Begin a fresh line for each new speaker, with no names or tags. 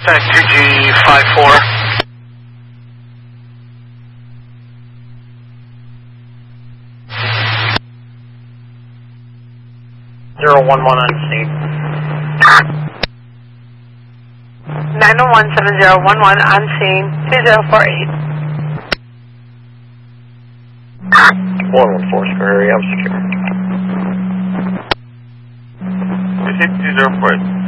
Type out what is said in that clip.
2G54. 011 on scene.
901-7011 on scene, 2048.
114 square area, I'm secure.
26204.